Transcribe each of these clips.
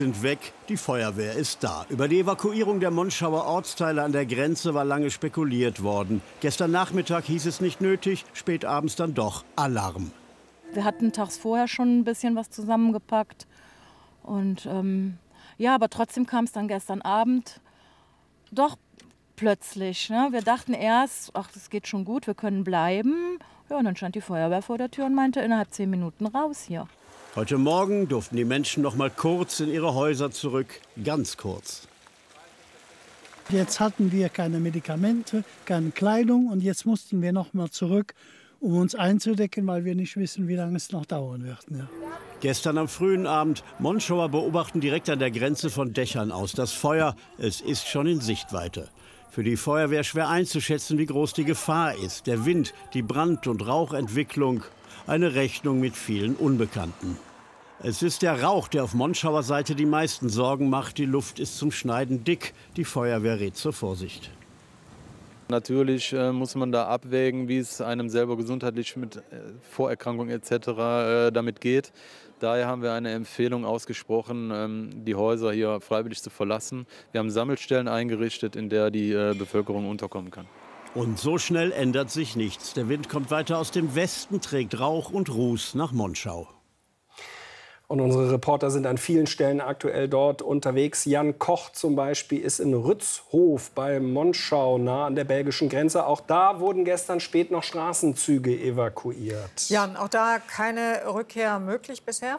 Sind weg, die Feuerwehr ist da. Über die Evakuierung der Monschauer Ortsteile an der Grenze war lange spekuliert worden. Gestern Nachmittag hieß es nicht nötig, spät abends dann doch Alarm. Wir hatten tags vorher schon ein bisschen was zusammengepackt. Und ja, aber trotzdem kam es dann gestern Abend doch plötzlich. Ne? Wir dachten erst, ach, das geht schon gut, wir können bleiben. Ja, und dann stand die Feuerwehr vor der Tür und meinte, innerhalb 10 Minuten raus hier. Heute Morgen durften die Menschen noch mal kurz in ihre Häuser zurück, ganz kurz. Jetzt hatten wir keine Medikamente, keine Kleidung und jetzt mussten wir noch mal zurück, um uns einzudecken, weil wir nicht wissen, wie lange es noch dauern wird. Ja. Gestern am frühen Abend, Monschauer beobachten direkt an der Grenze von Dächern aus das Feuer. Es ist schon in Sichtweite. Für die Feuerwehr schwer einzuschätzen, wie groß die Gefahr ist. Der Wind, die Brand- und Rauchentwicklung. Eine Rechnung mit vielen Unbekannten. Es ist der Rauch, der auf Monschauer Seite die meisten Sorgen macht. Die Luft ist zum Schneiden dick. Die Feuerwehr rät zur Vorsicht. Natürlich muss man da abwägen, wie es einem selber gesundheitlich mit Vorerkrankungen etc. Damit geht. Daher haben wir eine Empfehlung ausgesprochen, die Häuser hier freiwillig zu verlassen. Wir haben Sammelstellen eingerichtet, in der die Bevölkerung unterkommen kann. Und so schnell ändert sich nichts. Der Wind kommt weiter aus dem Westen, trägt Rauch und Ruß nach Monschau. Und unsere Reporter sind an vielen Stellen aktuell dort unterwegs. Jan Koch zum Beispiel ist in Rützhof bei Monschau, nah an der belgischen Grenze. Auch da wurden gestern spät noch Straßenzüge evakuiert. Jan, auch da keine Rückkehr möglich bisher?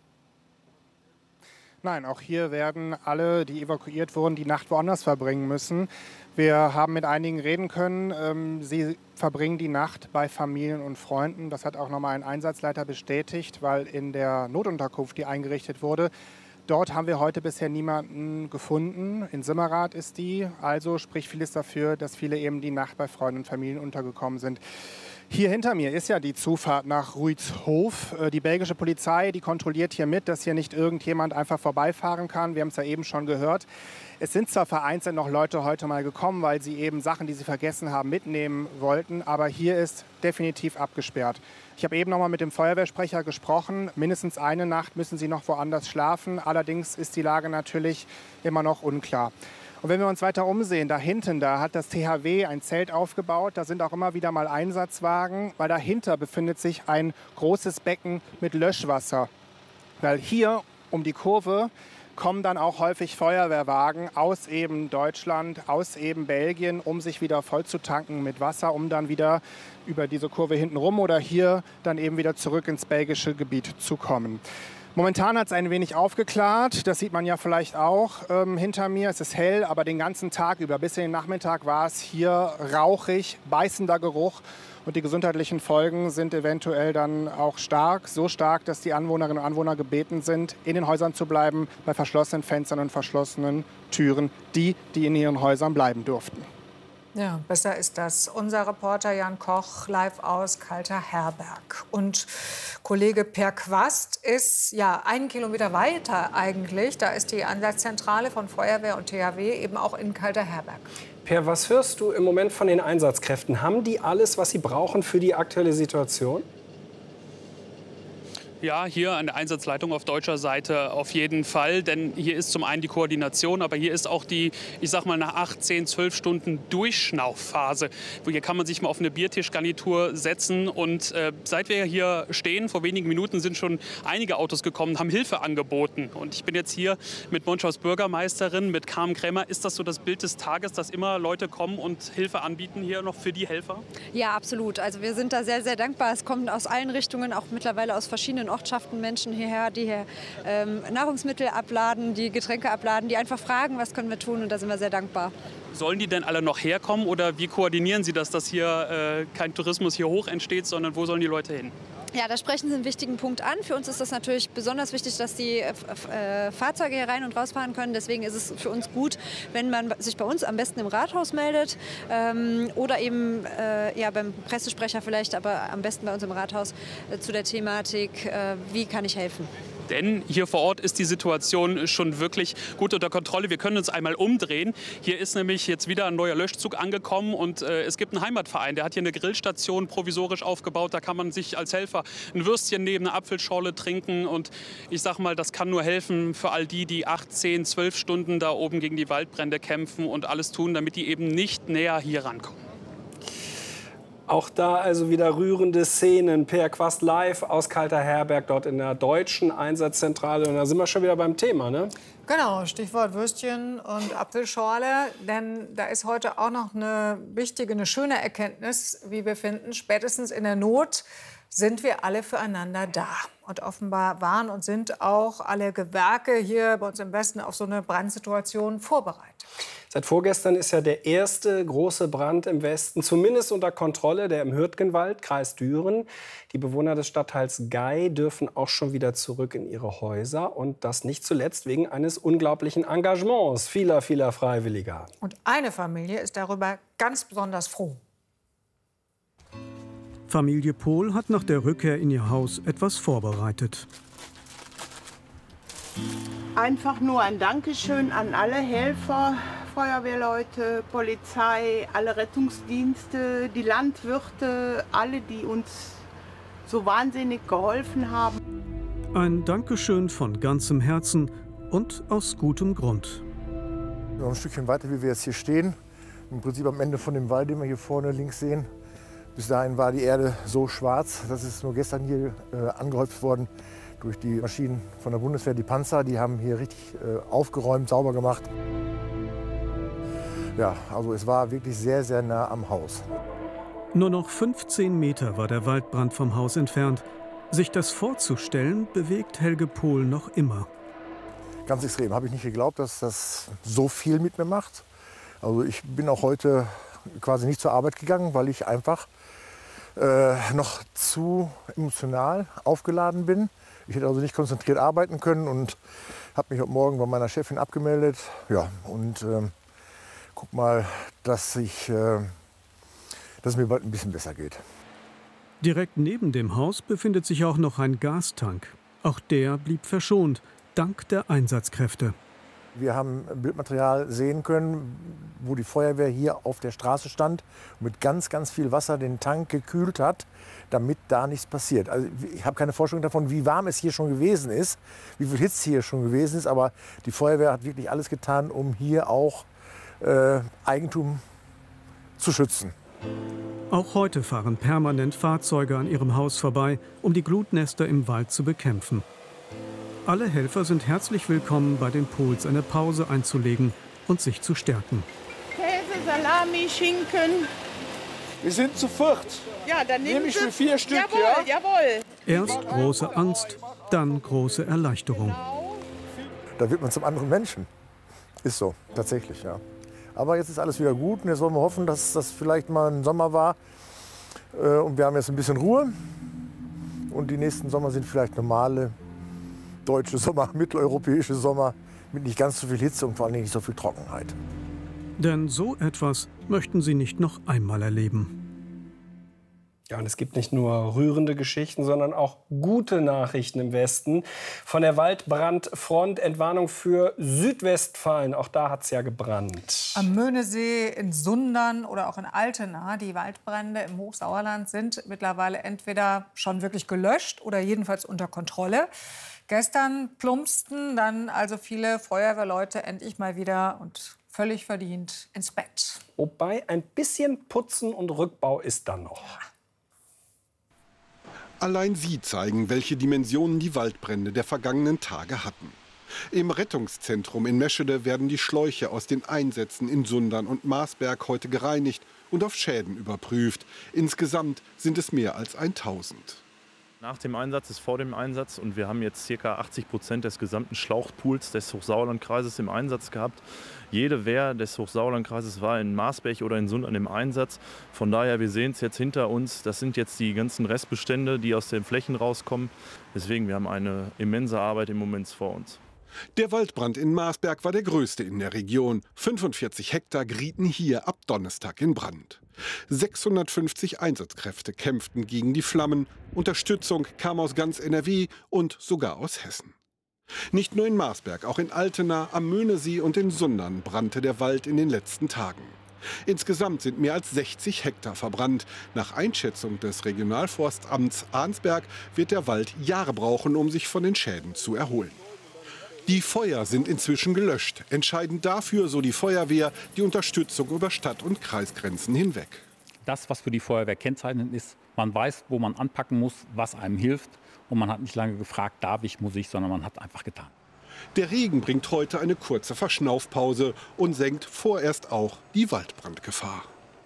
Nein, auch hier werden alle, die evakuiert wurden, die Nacht woanders verbringen müssen. Wir haben mit einigen reden können. Sie verbringen die Nacht bei Familien und Freunden. Das hat auch nochmal ein Einsatzleiter bestätigt, weil in der Notunterkunft, die eingerichtet wurde, dort haben wir heute bisher niemanden gefunden. In Simmerath ist die. Also spricht vieles dafür, dass viele eben die Nacht bei Freunden und Familien untergekommen sind. Hier hinter mir ist ja die Zufahrt nach Rützhof. Die belgische Polizei, die kontrolliert hier mit, dass hier nicht irgendjemand einfach vorbeifahren kann. Wir haben es ja eben schon gehört. Es sind zwar vereinzelt noch Leute heute mal gekommen, weil sie eben Sachen, die sie vergessen haben, mitnehmen wollten. Aber hier ist definitiv abgesperrt. Ich habe eben noch mal mit dem Feuerwehrsprecher gesprochen. Mindestens eine Nacht müssen sie noch woanders schlafen. Allerdings ist die Lage natürlich immer noch unklar. Und wenn wir uns weiter umsehen, da hinten, da hat das THW ein Zelt aufgebaut. Da sind auch immer wieder mal Einsatzwagen, weil dahinter befindet sich ein großes Becken mit Löschwasser. Weil hier um die Kurve kommen dann auch häufig Feuerwehrwagen aus eben Deutschland, aus eben Belgien, um sich wieder voll zu tanken mit Wasser, um dann wieder über diese Kurve hinten rum oder hier dann eben wieder zurück ins belgische Gebiet zu kommen. Momentan hat es ein wenig aufgeklärt, das sieht man ja vielleicht auch hinter mir. Es ist hell, aber den ganzen Tag über, bis in den Nachmittag war es hier rauchig, beißender Geruch. Und die gesundheitlichen Folgen sind eventuell dann auch stark, so stark, dass die Anwohnerinnen und Anwohner gebeten sind, in den Häusern zu bleiben, bei verschlossenen Fenstern und verschlossenen Türen, die in ihren Häusern bleiben durften. Ja, besser ist das. Unser Reporter Jan Koch live aus Kalter-Herberg. Und Kollege Per Quast ist ja 1 Kilometer weiter eigentlich. Da ist die Einsatzzentrale von Feuerwehr und THW eben auch in Kalter-Herberg. Per, was hörst du im Moment von den Einsatzkräften? Haben die alles, was sie brauchen für die aktuelle Situation? Ja, hier an der Einsatzleitung auf deutscher Seite auf jeden Fall, denn hier ist zum einen die Koordination, aber hier ist auch die, ich sag mal, nach 8, 10, 12 Stunden Durchschnaufphase. Hier kann man sich mal auf eine Biertischgarnitur setzen und seit wir hier stehen, vor wenigen Minuten sind schon einige Autos gekommen, haben Hilfe angeboten. Und ich bin jetzt hier mit Monschaus Bürgermeisterin, mit Carmen Krämer. Ist das so das Bild des Tages, dass immer Leute kommen und Hilfe anbieten hier noch für die Helfer? Ja, absolut. Also wir sind da sehr, sehr dankbar. Es kommen aus allen Richtungen, auch mittlerweile aus verschiedenen Ortschaften Menschen hierher, die hier Nahrungsmittel abladen, die Getränke abladen, die einfach fragen, was können wir tun, und da sind wir sehr dankbar. Sollen die denn alle noch herkommen oder wie koordinieren Sie das, dass hier kein Tourismus hier hoch entsteht, sondern wo sollen die Leute hin? Ja, da sprechen Sie einen wichtigen Punkt an. Für uns ist das natürlich besonders wichtig, dass die Fahrzeuge hier rein und rausfahren können. Deswegen ist es für uns gut, wenn man sich bei uns am besten im Rathaus meldet oder eben ja, beim Pressesprecher vielleicht, aber am besten bei uns im Rathaus zu der Thematik, wie kann ich helfen. Denn hier vor Ort ist die Situation schon wirklich gut unter Kontrolle. Wir können uns einmal umdrehen. Hier ist nämlich jetzt wieder ein neuer Löschzug angekommen und es gibt einen Heimatverein, der hat hier eine Grillstation provisorisch aufgebaut. Da kann man sich als Helfer ein Würstchen nehmen, eine Apfelschorle trinken und ich sag mal, das kann nur helfen für all die, die 8, 10, 12 Stunden da oben gegen die Waldbrände kämpfen und alles tun, damit die eben nicht näher hier rankommen. Auch da also wieder rührende Szenen. Per Quast live aus Kalter Herberg, dort in der deutschen Einsatzzentrale. Und da sind wir schon wieder beim Thema, ne? Genau, Stichwort Würstchen und Apfelschorle. Denn da ist heute auch noch eine wichtige, eine schöne Erkenntnis, wie wir finden. Spätestens in der Not sind wir alle füreinander da. Und offenbar waren und sind auch alle Gewerke hier bei uns im Westen auf so eine Brandsituation vorbereitet. Seit vorgestern ist ja der erste große Brand im Westen zumindest unter Kontrolle, der im Hürtgenwald, Kreis Düren. Die Bewohner des Stadtteils Gay dürfen auch schon wieder zurück in ihre Häuser. Und das nicht zuletzt wegen eines unglaublichen Engagements vieler Freiwilliger. Und eine Familie ist darüber ganz besonders froh. Familie Pohl hat nach der Rückkehr in ihr Haus etwas vorbereitet. Einfach nur ein Dankeschön an alle Helfer, Feuerwehrleute, Polizei, alle Rettungsdienste, die Landwirte, alle, die uns so wahnsinnig geholfen haben. Ein Dankeschön von ganzem Herzen und aus gutem Grund. Noch ein Stückchen weiter, wie wir jetzt hier stehen, im Prinzip am Ende von dem Wald, den wir hier vorne links sehen. Bis dahin war die Erde so schwarz, das ist nur gestern hier angehäuft worden durch die Maschinen von der Bundeswehr, die Panzer. Die haben hier richtig aufgeräumt, sauber gemacht. Ja, also es war wirklich sehr, sehr nah am Haus. Nur noch 15 Meter war der Waldbrand vom Haus entfernt. Sich das vorzustellen, bewegt Helge Pohl noch immer. Ganz extrem. Habe ich nicht geglaubt, dass das so viel mit mir macht. Also ich bin auch heute quasi nicht zur Arbeit gegangen, weil ich einfach noch zu emotional aufgeladen bin. Ich hätte also nicht konzentriert arbeiten können und habe mich heute Morgen bei meiner Chefin abgemeldet. Ja, und guck mal, dass es mir bald ein bisschen besser geht. Direkt neben dem Haus befindet sich auch noch ein Gastank. Auch der blieb verschont, dank der Einsatzkräfte. Wir haben Bildmaterial sehen können, wo die Feuerwehr hier auf der Straße stand und mit ganz, ganz viel Wasser den Tank gekühlt hat, damit da nichts passiert. Also ich habe keine Vorstellung davon, wie warm es hier schon gewesen ist, wie viel Hitze hier schon gewesen ist, aber die Feuerwehr hat wirklich alles getan, um hier auch Eigentum zu schützen. Auch heute fahren permanent Fahrzeuge an ihrem Haus vorbei, um die Glutnester im Wald zu bekämpfen. Alle Helfer sind herzlich willkommen, bei den Pohls eine Pause einzulegen und sich zu stärken. Käse, Salami, Schinken. Wir sind zu viert. Ja, dann nehme ich mir 4 Stück, jawohl, ja? Jawohl. Erst große Angst, dann große Erleichterung. Da wird man zum anderen Menschen. Ist so, tatsächlich, ja. Aber jetzt ist alles wieder gut und jetzt wollen wir hoffen, dass das vielleicht mal ein Sommer war. Und wir haben jetzt ein bisschen Ruhe. Und die nächsten Sommer sind vielleicht normale deutsche Sommer, mitteleuropäische Sommer mit nicht ganz so viel Hitze und vor allem nicht so viel Trockenheit. Denn so etwas möchten sie nicht noch einmal erleben. Ja, und es gibt nicht nur rührende Geschichten, sondern auch gute Nachrichten im Westen. Von der Waldbrandfront Entwarnung für Südwestfalen. Auch da hat es ja gebrannt. Am Möhnesee, in Sundern oder auch in Altena. Die Waldbrände im Hochsauerland sind mittlerweile entweder schon wirklich gelöscht oder jedenfalls unter Kontrolle. Gestern plumpsten dann also viele Feuerwehrleute endlich mal wieder und völlig verdient ins Bett. Wobei ein bisschen Putzen und Rückbau ist dann noch. Allein sie zeigen, welche Dimensionen die Waldbrände der vergangenen Tage hatten. Im Rettungszentrum in Meschede werden die Schläuche aus den Einsätzen in Sundern und Marsberg heute gereinigt und auf Schäden überprüft. Insgesamt sind es mehr als 1000. Nach dem Einsatz ist vor dem Einsatz und wir haben jetzt ca. 80% des gesamten Schlauchpools des Hochsauerlandkreises im Einsatz gehabt. Jede Wehr des Hochsauerlandkreises war in Marsberg oder in Sundern im Einsatz. Von daher, wir sehen es jetzt hinter uns, das sind jetzt die ganzen Restbestände, die aus den Flächen rauskommen. Deswegen, wir haben eine immense Arbeit im Moment vor uns. Der Waldbrand in Marsberg war der größte in der Region. 45 Hektar gerieten hier ab Donnerstag in Brand. 650 Einsatzkräfte kämpften gegen die Flammen. Unterstützung kam aus ganz NRW und sogar aus Hessen. Nicht nur in Marsberg, auch in Altena, am Möhnesee und in Sundern brannte der Wald in den letzten Tagen. Insgesamt sind mehr als 60 Hektar verbrannt. Nach Einschätzung des Regionalforstamts Arnsberg wird der Wald Jahre brauchen, um sich von den Schäden zu erholen. Die Feuer sind inzwischen gelöscht. Entscheidend dafür, so die Feuerwehr, die Unterstützung über Stadt- und Kreisgrenzen hinweg. Das, was für die Feuerwehr kennzeichnend ist, man weiß, wo man anpacken muss, was einem hilft. Und man hat nicht lange gefragt, darf ich, muss ich, sondern man hat einfach getan. Der Regen bringt heute eine kurze Verschnaufpause und senkt vorerst auch die Waldbrandgefahr.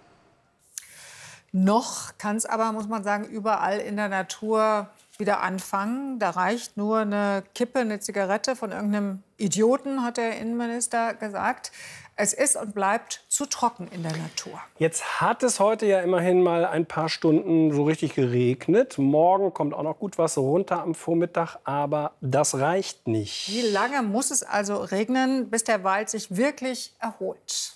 Noch kann es aber, muss man sagen, überall in der Natur wieder anfangen. Da reicht nur eine Kippe, eine Zigarette von irgendeinem Idioten, hat der Innenminister gesagt. Es ist und bleibt zu trocken in der Natur. Jetzt hat es heute ja immerhin mal ein paar Stunden so richtig geregnet. Morgen kommt auch noch gut was runter am Vormittag, aber das reicht nicht. Wie lange muss es also regnen, bis der Wald sich wirklich erholt?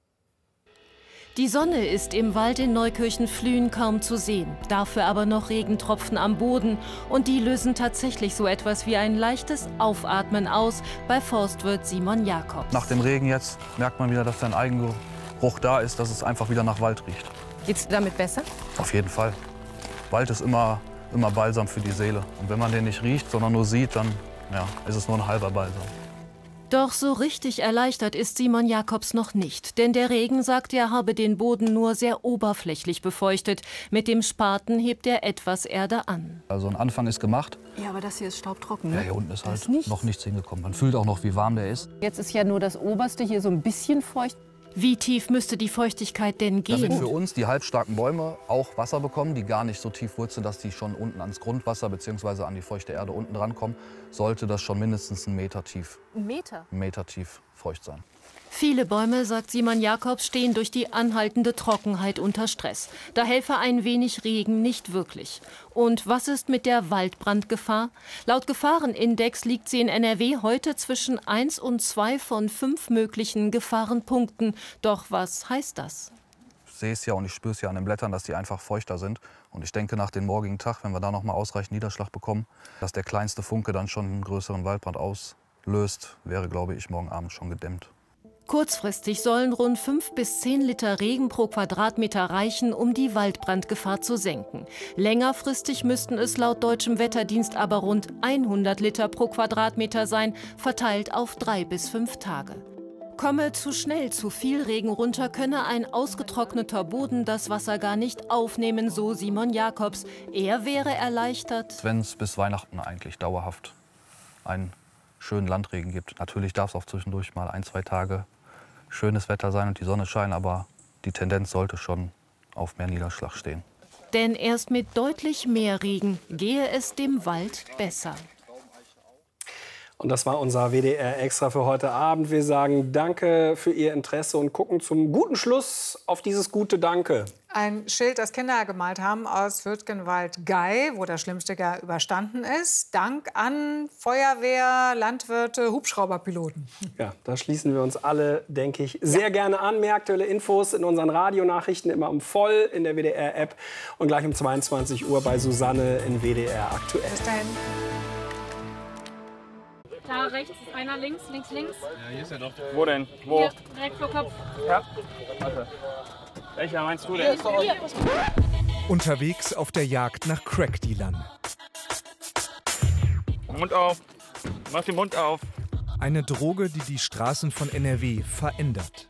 Die Sonne ist im Wald in Neukirchen-Flühen kaum zu sehen, dafür aber noch Regentropfen am Boden. Und die lösen tatsächlich so etwas wie ein leichtes Aufatmen aus bei Forstwirt Simon Jakobs. Nach dem Regen jetzt merkt man wieder, dass der Eigengeruch da ist, dass es einfach wieder nach Wald riecht. Geht's damit besser? Auf jeden Fall. Wald ist immer Balsam für die Seele. Und wenn man den nicht riecht, sondern nur sieht, dann ist es nur ein halber Balsam. Doch so richtig erleichtert ist Simon Jakobs noch nicht. Denn der Regen, sagt er, habe den Boden nur sehr oberflächlich befeuchtet. Mit dem Spaten hebt er etwas Erde an. Also ein Anfang ist gemacht. Ja, aber das hier ist staubtrocken. Ja, hier unten ist halt noch nichts hingekommen. Man fühlt auch noch, wie warm der ist. Jetzt ist ja nur das Oberste hier so ein bisschen feucht. Wie tief müsste die Feuchtigkeit denn gehen? Damit für uns die halbstarken Bäume auch Wasser bekommen, die gar nicht so tief wurzeln, dass die schon unten ans Grundwasser bzw. an die feuchte Erde unten drankommen, sollte das schon mindestens 1 Meter tief. 1 Meter? 1 Meter tief feucht sein. Viele Bäume, sagt Simon Jakobs, stehen durch die anhaltende Trockenheit unter Stress. Da helfe ein wenig Regen nicht wirklich. Und was ist mit der Waldbrandgefahr? Laut Gefahrenindex liegt sie in NRW heute zwischen 1 und 2 von 5 möglichen Gefahrenpunkten. Doch was heißt das? Ich sehe es ja und ich spüre es ja an den Blättern, dass die einfach feuchter sind. Und ich denke, nach dem morgigen Tag, wenn wir da noch mal ausreichend Niederschlag bekommen, dass der kleinste Funke dann schon einen größeren Waldbrand auslöst, wäre, glaube ich, morgen Abend schon gedämmt. Kurzfristig sollen rund 5 bis 10 Liter Regen pro Quadratmeter reichen, um die Waldbrandgefahr zu senken. Längerfristig müssten es laut deutschem Wetterdienst aber rund 100 Liter pro Quadratmeter sein, verteilt auf 3 bis 5 Tage. Komme zu schnell zu viel Regen runter, könne ein ausgetrockneter Boden das Wasser gar nicht aufnehmen, so Simon Jakobs. Er wäre erleichtert, wenn es bis Weihnachten eigentlich dauerhaft einen schönen Landregen gibt. Natürlich darf es auch zwischendurch mal 1, 2 Tage schönes Wetter sein und die Sonne scheint, aber die Tendenz sollte schon auf mehr Niederschlag stehen. Denn erst mit deutlich mehr Regen gehe es dem Wald besser. Und das war unser WDR Extra für heute Abend. Wir sagen Danke für Ihr Interesse und gucken zum guten Schluss auf dieses gute Danke. Ein Schild, das Kinder gemalt haben aus Würtgenwald-Gei, wo das Schlimmste gar überstanden ist. Dank an Feuerwehr, Landwirte, Hubschrauberpiloten. Ja, da schließen wir uns alle, denke ich, sehr gerne an. Mehr aktuelle Infos in unseren Radionachrichten immer um voll in der WDR-App und gleich um 22 Uhr bei Susanne in WDR Aktuell. Bis dahin. Da rechts ist einer, links. Ja, hier ist er doch. Wo denn? Wo? Hier, direkt vor Kopf. Ja. Warte. Welcher meinst du denn? Hier. Unterwegs auf der Jagd nach Crack-Dealern. Mund auf. Mach den Mund auf. Eine Droge, die die Straßen von NRW verändert.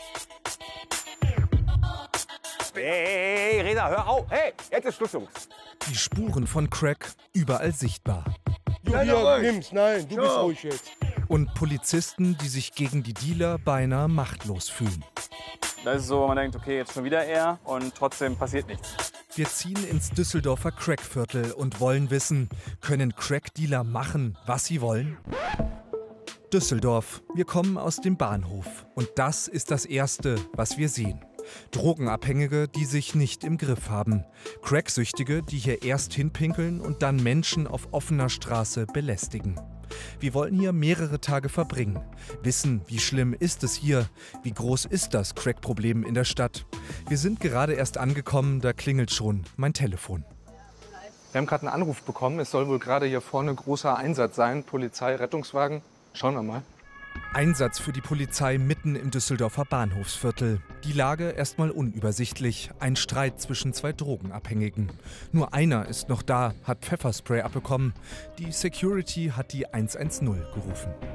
Hey, Reda, hör auf. Hey, jetzt ist Schluss, Jungs. Die Spuren von Crack überall sichtbar. Julia, nimm's. Nein, du bist ruhig jetzt. Und Polizisten, die sich gegen die Dealer beinahe machtlos fühlen. Das ist so, wo man denkt, okay, jetzt schon wieder er und trotzdem passiert nichts. Wir ziehen ins Düsseldorfer Crackviertel und wollen wissen, können Crack-Dealer machen, was sie wollen? Düsseldorf, wir kommen aus dem Bahnhof. Und das ist das Erste, was wir sehen. Drogenabhängige, die sich nicht im Griff haben. Cracksüchtige, die hier erst hinpinkeln und dann Menschen auf offener Straße belästigen. Wir wollen hier mehrere Tage verbringen. Wissen, wie schlimm ist es hier? Wie groß ist das Crack-Problem in der Stadt? Wir sind gerade erst angekommen, da klingelt schon mein Telefon. Wir haben gerade einen Anruf bekommen. Es soll wohl gerade hier vorne großer Einsatz sein. Polizei, Rettungswagen. Schauen wir mal. Einsatz für die Polizei mitten im Düsseldorfer Bahnhofsviertel. Die Lage erstmal unübersichtlich. Ein Streit zwischen zwei Drogenabhängigen. Nur einer ist noch da, hat Pfefferspray abbekommen. Die Security hat die 110 gerufen.